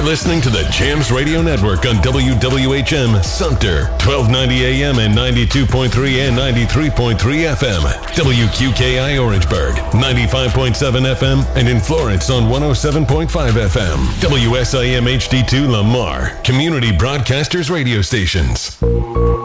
listening to the Jams Radio Network on WWHM Sumter, 1290 AM and 92.3 and 93.3 FM. WQKI Orangeburg, 95.7 FM, and in Florence on 107.5 FM. WSIM HD2 Lamar, Community Broadcasters Radio Stations.